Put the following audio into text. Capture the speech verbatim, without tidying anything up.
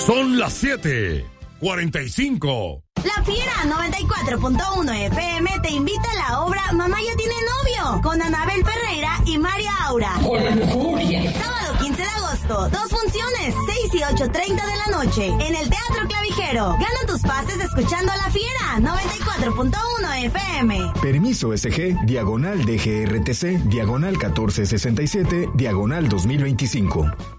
Son las siete cuarenta y cinco. La Fiera noventa y cuatro punto uno F M te invita a la obra Mamá ya tiene novio, con Anabel Ferreira y María Aura. Sábado quince de agosto, dos funciones, seis y ocho treinta de la noche, en el Teatro Clavijero. Gana tus pases escuchando a La Fiera noventa y cuatro punto uno F M. Permiso S G, diagonal D G R T C, diagonal catorce sesenta y siete, diagonal dos mil veinticinco.